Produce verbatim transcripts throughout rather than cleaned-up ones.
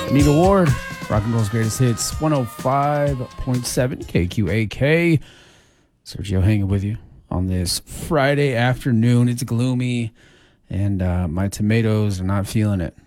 Anita Ward, rock and roll's greatest hits, one oh five point seven K Q A K. Sergio hanging with you on this Friday afternoon. It's gloomy, and uh, my tomatoes are not feeling it.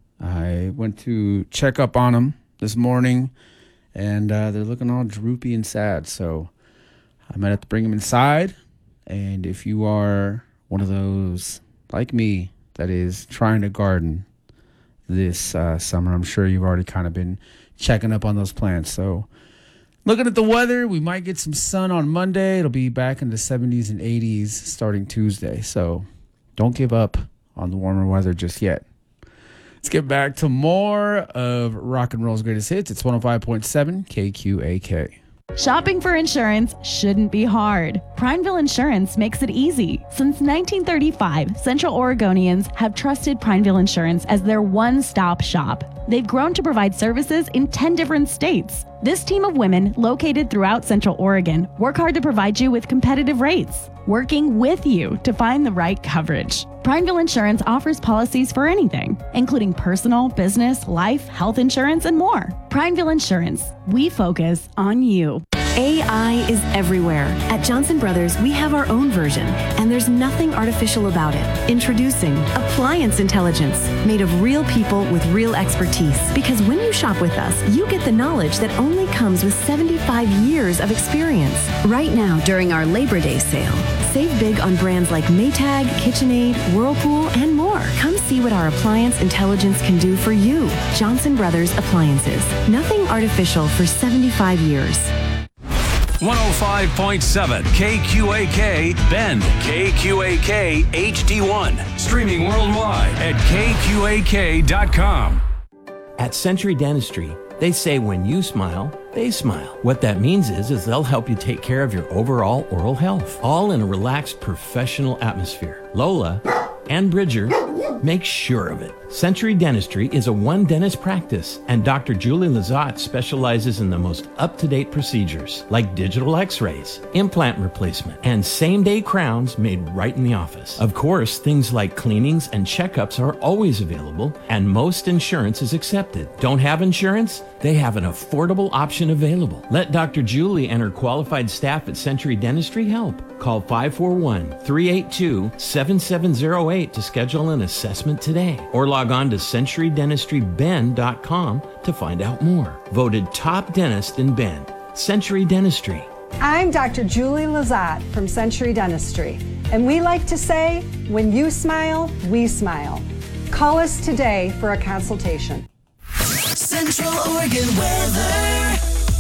I went to check up on them this morning, and uh, they're looking all droopy and sad, so I might have to bring them inside. And if you are one of those, like me, that is trying to garden this uh, summer, I'm sure you've already kind of been checking up on those plants. So looking at the weather, we might get some sun on Monday. It'll be back in the seventies and eighties starting Tuesday. So don't give up on the warmer weather just yet. Let's get back to more of rock and roll's greatest hits. It's one oh five point seven K Q A K. Shopping for insurance shouldn't be hard. Prineville Insurance makes it easy. Since nineteen thirty-five, Central Oregonians have trusted Prineville Insurance as their one-stop shop. They've grown to provide services in ten different states. This team of women, located throughout Central Oregon, work hard to provide you with competitive rates, working with you to find the right coverage. Prineville Insurance offers policies for anything, including personal, business, life, health insurance, and more. Prineville Insurance, we focus on you. A I is everywhere. At Johnson Brothers, we have our own version, and there's nothing artificial about it. Introducing Appliance Intelligence, made of real people with real expertise. Because when you shop with us, you get the knowledge that only comes with seventy-five years of experience. Right now, during our Labor Day sale, save big on brands like Maytag, KitchenAid, Whirlpool, and more. Come see what our Appliance Intelligence can do for you. Johnson Brothers Appliances. Nothing artificial for seventy-five years. one oh five point seven K Q A K Bend, K Q A K H D one. Streaming worldwide at K Q A K dot com. At Century Dentistry, they say when you smile, they smile. What that means is, is they'll help you take care of your overall oral health, all in a relaxed, professional atmosphere. Lola and Bridger make sure of it. Century Dentistry is a one-dentist practice, and Doctor Julie Lazat specializes in the most up-to-date procedures, like digital x-rays, implant replacement, and same-day crowns made right in the office. Of course, things like cleanings and checkups are always available, and most insurance is accepted. Don't have insurance? They have an affordable option available. Let Doctor Julie and her qualified staff at Century Dentistry help. Call five four one, three eight two, seven seven zero eight to schedule an assessment today, or log on to century dentistry bend dot com to find out more. Voted top dentist in Bend. Century Dentistry. I'm Doctor Julie Lazat from Century Dentistry, and we like to say, when you smile, we smile. Call us today for a consultation. Central Oregon weather.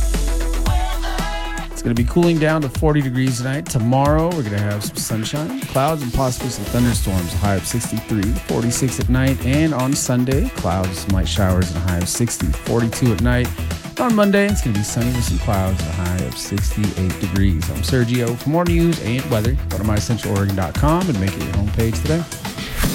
It's going to be cooling down to forty degrees tonight. Tomorrow, we're going to have some sunshine, clouds, and possibly some thunderstorms. A high of sixty-three, forty-six at night. And on Sunday, clouds, some light showers, and a high of sixty, forty-two at night. On Monday, it's going to be sunny with some clouds, and a high of sixty-eight degrees. I'm Sergio. For more news and weather, go to my central oregon dot com and make it your homepage today.